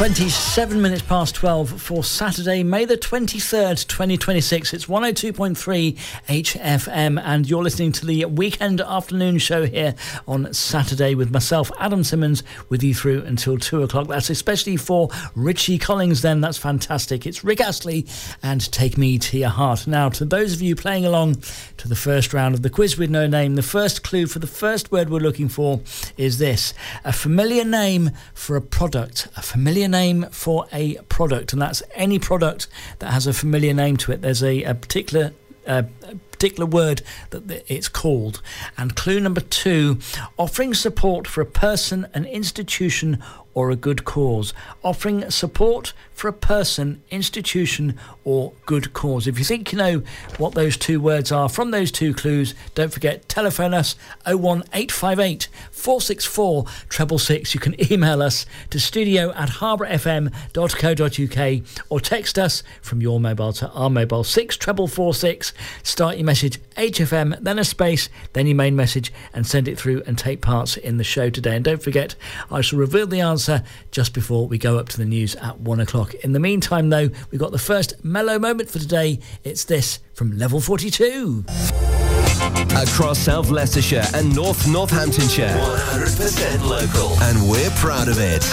27 minutes past 12 for Saturday, May the 23rd, 2026. It's 102.3 HFM, and you're listening to the weekend afternoon show here on Saturday with myself, Adam Simmons, with you through until 2 o'clock. That's especially for Richie Collins then. That's fantastic. It's Rick Astley and Take Me to Your Heart. Now, to those of you playing along to the first round of the quiz with no name, the first clue for the first word we're looking for is this: a familiar name for a product. A familiar name for a product, and that's any product that has a familiar name to it. There's a particular word that it's called. And clue number 2, offering support for a person, an institution or a good cause. Offering support for a person, institution or good cause. If you think you know what those two words are from those two clues, don't forget, telephone us 01858 464 666. You can email us to studio@harbourfm.co.uk or text us from your mobile to our mobile 64446. Start your message HFM, then a space, then your main message, and send it through and take part in the show today. And don't forget, I shall reveal the answer just before we go up to the news at 1 o'clock. In the meantime, though, we've got the first mellow moment for today. It's this from Level 42. Across South Leicestershire and North Northamptonshire, 100% local, and we're proud of it.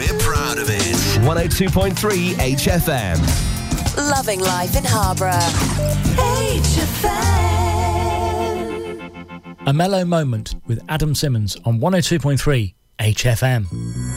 102.3 HFM. Loving life in Harborough. HFM. A mellow moment with Adam Simmons on 102.3 HFM.